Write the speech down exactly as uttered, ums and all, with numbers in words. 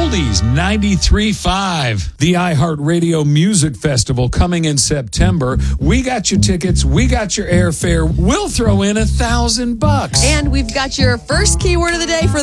Oldies ninety-three point five. The iHeartRadio Music Festival coming in September. We got your tickets. We got your airfare. We'll throw in a thousand bucks. And we've got your first keyword of the day for